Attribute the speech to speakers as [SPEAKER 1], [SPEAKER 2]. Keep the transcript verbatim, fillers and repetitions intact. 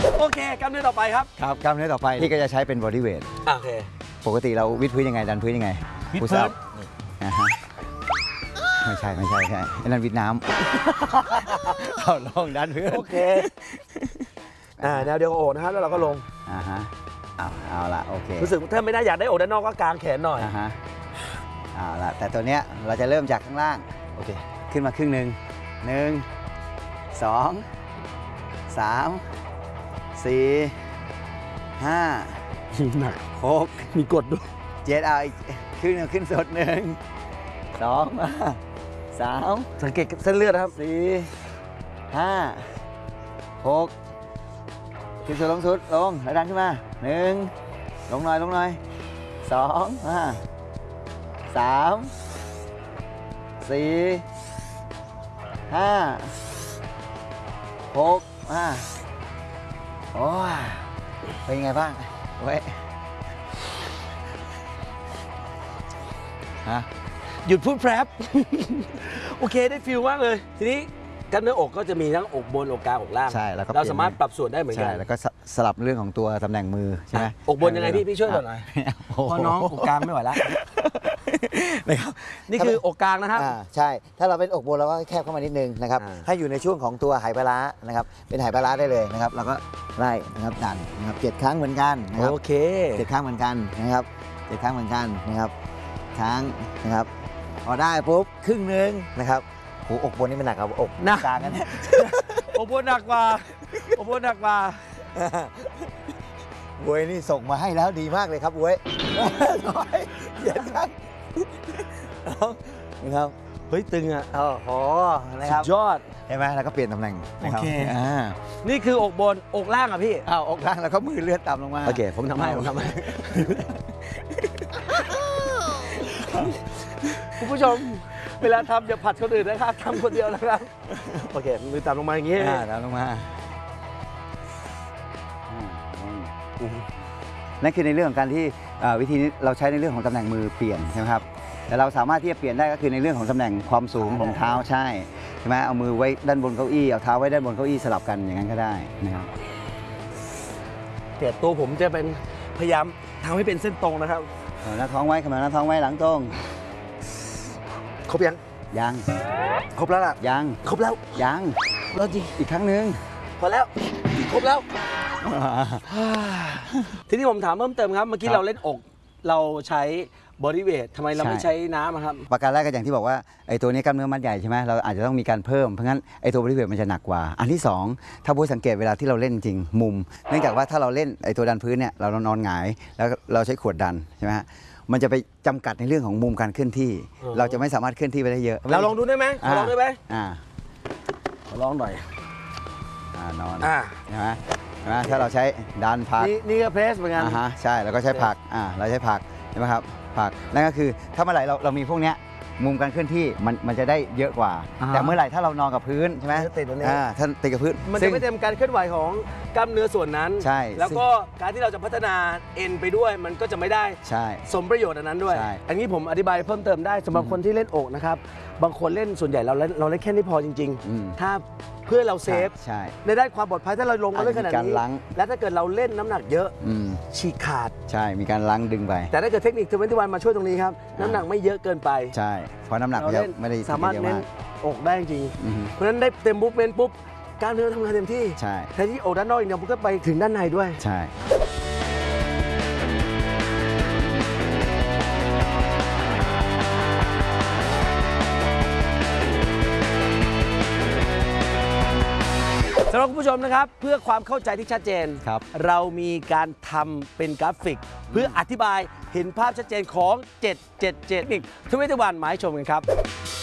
[SPEAKER 1] โอเคกล้ามเนื้อต่อไปครับ
[SPEAKER 2] ครับกล้ามเนื้อต่อไปพี่ก็จะใช้เป็นบอดี้เวท
[SPEAKER 1] โอเค
[SPEAKER 2] ปกติเราวิดพื้นยังไงดันพื้นยังไง
[SPEAKER 1] วิดพื้น
[SPEAKER 2] นะฮะไม่ใช่ไม่ใช่ใช่ไอ้นั่นวิดน้ำเอาลงดันพื้น
[SPEAKER 1] โอเคอ่าแนวเดียวกับโอนะครับแล้วเราก็ลง
[SPEAKER 2] อ่าฮะเอาเอาละโอเค
[SPEAKER 1] รู้สึกถ้าไม่ได้อยากได้โอด้านนอกก็กางแขนหน่อย
[SPEAKER 2] อ่าฮะเอาละแต่ตัวเนี้ยเราจะเริ่มจากข้างล่างโอเคขึ้นมาครึ่งหนึ่งหนึ่งสองสามสี่ห้า
[SPEAKER 1] หนัก
[SPEAKER 2] หก
[SPEAKER 1] มีกดด้วย
[SPEAKER 2] เจ็ดเอาอีกขึ้นขึ้นสดหนึ่งสองมาสาม
[SPEAKER 1] สังเกตเส้นเลือดนะครับ
[SPEAKER 2] สี่ห้าหกขึ้นสุดลงสุดลงแล้วดันขึ้นมาหนึ่งลงหน่อยลงหน่อยสองมาสามสี่ห้าหกมาโอ้ยเป็นยังไงบ้างเว้ยฮะ
[SPEAKER 1] หยุดพูดแพรบโอเคได้ฟิลมากเลยทีนี้กล้ามเนื้ออกก็จะมีทั้งอกบนอกกลางอกล่าง
[SPEAKER 2] ใช่แล้วก็
[SPEAKER 1] เราสามารถปรับส่วนได้เหมือนกัน
[SPEAKER 2] ใช่แล้วก็สลับเรื่องของตัวตำแหน่งมือใช่ไหม
[SPEAKER 1] อกบนยังไงพี่พี่ช่วยหน่อยเพราะน้องอกกลางไม่ไหวแล้ว
[SPEAKER 2] นะครับ
[SPEAKER 1] นี่คืออกกลางนะครับ
[SPEAKER 2] ใช่ถ้าเราเป็นอกบนเราก็แคบเข้ามานิดนึงนะครับถ้าอยู่ในช่วงของตัวไหปลาร้านะครับเป็นไหปลาร้าได้เลยนะครับเราก็ไล่นะครับดันนะครับเจ็ดครั้งเหมือนกันนะครับ
[SPEAKER 1] โอเค
[SPEAKER 2] เจ็ดครั้งเหมือนกันนะครับเจ็ดครั้งเหมือนกันนะครับครั้งนะครับพอได้ปุ๊บครึ่งหนึ่งนะครับโอ้อกบนนี่มันหนักครับอก
[SPEAKER 1] หนัก
[SPEAKER 2] กลางกันเนี่ย
[SPEAKER 1] อกบนหนักกว่าอกบนหนักกว่า
[SPEAKER 2] บวยนี่ส่งมาให้แล้วดีมากเลยครับบวยน้อยเย็นครั้งนะครับ
[SPEAKER 1] เฮ้ยตึงอ่ะ
[SPEAKER 2] โอ้โหนะครับ
[SPEAKER 1] ยอด
[SPEAKER 2] เห็นไหมแล้วก็เปลี่ยนตำแหน่ง
[SPEAKER 1] โอเคนี่คืออกบนอกล่างอ่ะพี่
[SPEAKER 2] อ้าวอกล่างแล้วก็มือเลื่อนต่ำลงมา
[SPEAKER 1] โอเคผมทำให้ผมทำให้คุณผู้ชมเวลาทำอย่าผัดคนอื่นนะครับทำคนเดียวนะครับโอเคมือต่ำลงมาอย่างนี้
[SPEAKER 2] ต่ำลงมานั่นคือในเรื่องของการที่วิธีนี้เราใช้ในเรื่องของตำแหน่งมือเปลี่ยนใช่ไหมครับแต่เราสามารถที่จะเปลี่ยนได้ก็คือในเรื่องของตำแหน่งความสูงของเท้าใช่ใช่ไหมเอามือไว้ด้านบนเก้าอี้เอาเท้าไว้ด้านบนเก้าอี้สลับกันอย่างนั้นก็ได้นะครับ
[SPEAKER 1] แต่ตัวผมจะเป็นพยายามทำให้เป็นเส้นตรงนะครับ
[SPEAKER 2] หน้าท้องไว้ขนาดหน้าท้องไว้หลังตรง
[SPEAKER 1] ครบยัง
[SPEAKER 2] ยัง
[SPEAKER 1] ครบแล้วล่ะ
[SPEAKER 2] ยัง
[SPEAKER 1] ครบแล้ว
[SPEAKER 2] ยัง
[SPEAKER 1] แล้วจริง
[SPEAKER 2] อีกครั้งหนึ่ง
[SPEAKER 1] พอแล้วครบแล้วทีนี้ผมถามเพิ่มเติมครับเมื่อกี้เราเล่นอกเราใช้บอดี้เวททำไมเราไม่ใช้น้ำครับ
[SPEAKER 2] ประการแรกก็อย่างที่บอกว่าไอ้ตัวนี้กล้ามเนื้อมัดใหญ่ใช่ไหมเราอาจจะต้องมีการเพิ่มเพราะงั้นไอ้ตัวบอดี้เวทมันจะหนักกว่าอันที่สองถ้าผู้สังเกตเวลาที่เราเล่นจริงมุมเนื่องจากว่าถ้าเราเล่นไอ้ตัวดันพื้นเนี่ยเรานอนหงายแล้วเราใช้ขวดดันใช่ไหมมันจะไปจำกัดในเรื่องของมุมการเคลื่อนที่เราจะไม่สามารถเคลื่อนที่ไปได้เยอะ
[SPEAKER 1] เราลองดูได้ไหมลองได้ไหม
[SPEAKER 2] อ่า
[SPEAKER 1] ลองหน่อย
[SPEAKER 2] อ่านอนอ่าใช่ไหมใช่ไหมถ้าเราใช้ดันพัก
[SPEAKER 1] นี่ก็เพรสเหมือนกัน
[SPEAKER 2] อ่าฮะใช่แล้วก็ใช้ผักอ่าเราใช้ผักใช่ไหมครับผักนั่นก็คือถ้าเมื่อไหร่เราเรามีพวกเนี้ยมุมการเคลื่อนที่มันมันจะได้เยอะกว่าแต่เมื่อไหร่ถ้าเรานอนกับพื้นใช่ไหม
[SPEAKER 1] ติดตรงนี้
[SPEAKER 2] ถ้าติดกับพื้น
[SPEAKER 1] มันจะไม่เต็มการเคลื่อนไหวของกล้ามเนื้อส่วนนั้น
[SPEAKER 2] ใช่
[SPEAKER 1] แล้วก็การที่เราจะพัฒนาเอ็นไปด้วยมันก็จะไม่ได้
[SPEAKER 2] ใช่
[SPEAKER 1] สมประโยชน์อันนั้นด้วยอันนี้ผมอธิบายเพิ่มเติมได้สำหรับคนที่เล่นอกนะครับบางคนเล่นส่วนใหญ่เราเล่นเราเล่นแค่นี้พอจริงๆถ้าเพื่อเราเซฟในด้านความปลอดภัยถ้าเราลงมาเล่นขนาดนี้และถ้าเกิดเราเล่นน้ำหนักเยอะฉีกขาด
[SPEAKER 2] ใช่มีการล้างดึงไป
[SPEAKER 1] แต่ถ้าเกิดเทคนิคทเวนตี้วันมาช่วยตรงนี้ครับน้ำหนักไม่เยอะเกินไป
[SPEAKER 2] ใช่เพราะน้ำหนักเยอะไม่ได้
[SPEAKER 1] สามารถเน้นอกได้จริงเพราะฉะนั้นได้เต็มบุ๊กเมนปุ๊บกล้ามเนื้อทำงานเต็มที่
[SPEAKER 2] ใช่
[SPEAKER 1] แทนที่อกด้านนอกอย่างเดียวมันก็ไปถึงด้านในด้วย
[SPEAKER 2] ใช่
[SPEAKER 1] สำหรับคุณผู้ชมนะครับเพื่อความเข้าใจที่ชัดเจนเรามีการทำเป็นกราฟิกเพื่ออธิบายเห็นภาพชัดเจนของเจ็ด เจ็ด เจ็ด อีกทเวนตี้วันมาให้ชมกันครับ